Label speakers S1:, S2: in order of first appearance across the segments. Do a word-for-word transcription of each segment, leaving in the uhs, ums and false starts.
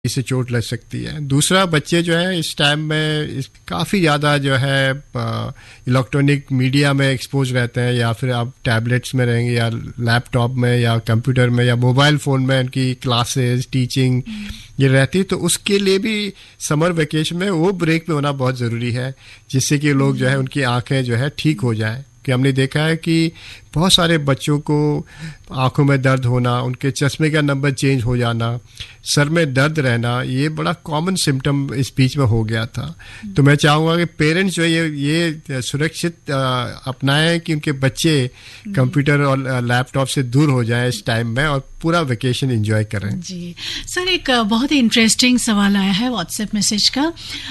S1: इससे चोट लग सकती है। दूसरा, बच्चे जो है इस टाइम में काफ़ी ज़्यादा जो है इलेक्ट्रॉनिक मीडिया में एक्सपोज रहते हैं, या फिर आप टैबलेट्स में रहेंगे या लैपटॉप में या कंप्यूटर में या मोबाइल फ़ोन में उनकी क्लासेस टीचिंग ये रहती है। तो उसके लिए भी समर वेकेशन में वो ब्रेक पे होना बहुत ज़रूरी है, जिससे कि लोग जो है उनकी आँखें जो है ठीक हो जाएं। कि हमने देखा है कि बहुत सारे बच्चों को आंखों में दर्द होना, उनके चश्मे का नंबर चेंज हो जाना, सर में दर्द रहना, ये बड़ा कॉमन सिम्टम इस बीच में हो गया था। तो मैं चाहूँगा कि पेरेंट्स जो ये ये सुरक्षित अपनाएं कि उनके बच्चे कंप्यूटर और लैपटॉप से दूर हो जाएं इस टाइम में और पूरा वेकेशन एंजॉय करें। जी
S2: सर, एक बहुत ही इंटरेस्टिंग सवाल आया है व्हाट्सएप मैसेज का।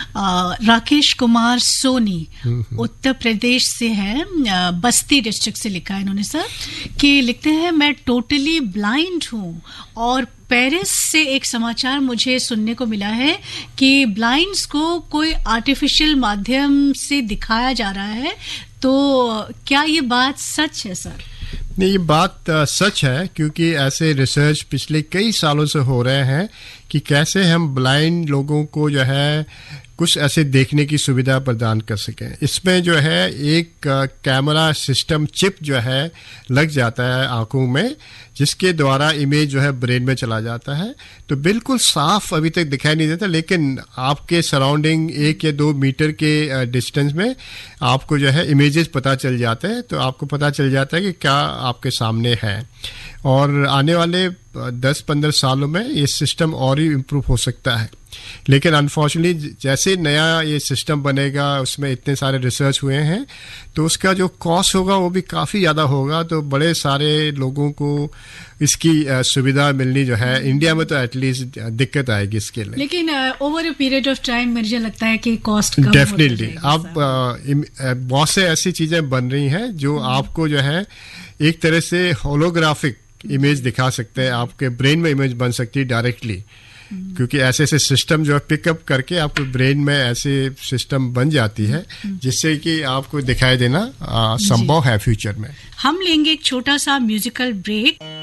S2: आ, राकेश कुमार सोनी उत्तर प्रदेश से है, बस्ती डिस्ट्रिक्ट से लिखा है इन्होंने सर, कि लिखते हैं मैं टोटली ब्लाइंड हूँ और पेरिस से एक समाचार मुझे सुनने को मिला है कि ब्लाइंड्स को कोई आर्टिफिशियल माध्यम से दिखाया जा रहा है, तो क्या ये बात सच है सर?
S1: नहीं, ये बात आ, सच है, क्योंकि ऐसे रिसर्च पिछले कई सालों से हो रहे हैं कि कैसे हम ब्लाइंड लोगों को जो है कुछ ऐसे देखने की सुविधा प्रदान कर सकें। इसमें जो है एक आ, कैमरा सिस्टम चिप जो है लग जाता है आंखों में, जिसके द्वारा इमेज जो है ब्रेन में चला जाता है। तो बिल्कुल साफ अभी तक दिखाई नहीं देता, लेकिन आपके सराउंडिंग एक या दो मीटर के डिस्टेंस में आपको जो है इमेजेस पता चल जाते हैं। तो आपको पता चल जाता है कि क्या आपके सामने है। और आने वाले दस पंद्रह सालों में ये सिस्टम और ही इम्प्रूव हो सकता है। लेकिन अनफॉर्चुनेटली जैसे नया ये सिस्टम बनेगा, उसमें इतने सारे रिसर्च हुए हैं, तो उसका जो कॉस्ट होगा वो भी काफ़ी ज़्यादा होगा। तो बड़े सारे लोगों को इसकी सुविधा मिलनी जो है इंडिया में तो एटलीस्ट दिक्कत आएगी इसके लिए।
S2: लेकिन over a period of time मुझे लगता है कि कॉस्ट कम
S1: डेफिनेटली अब बहुत से ऐसी चीज़ें बन रही हैं जो आपको जो है एक तरह से होलोग्राफिक इमेज दिखा सकते हैं, आपके ब्रेन में इमेज बन सकती है डायरेक्टली, क्योंकि ऐसे ऐसे सिस्टम जो है पिकअप करके आपके ब्रेन में ऐसे सिस्टम बन जाती है जिससे कि आपको दिखाई देना संभव है फ्यूचर में।
S2: हम लेंगे एक छोटा सा म्यूजिकल ब्रेक।